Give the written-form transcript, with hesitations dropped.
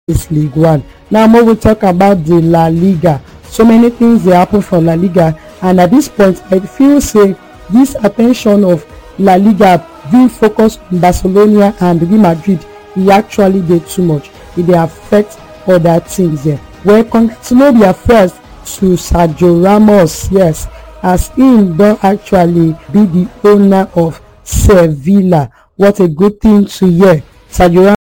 is League One. Now more we talk about the La Liga. So many things dey happen for La Liga, and at this point I feel say this attention of La Liga being focused on Barcelona and Real Madrid e actually dey too much. E dey affect other teams there. Well, congratulate their first to Sergio Ramos, yes, as him don actually be the owner of Sevilla. What a good thing to hear. Sergio